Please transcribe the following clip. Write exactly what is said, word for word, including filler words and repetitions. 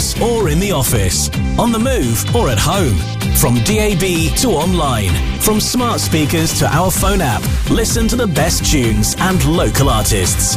house or in the office, on the move or at home. From D A B to online, from smart speakers to our phone app, listen to the best tunes and local artists.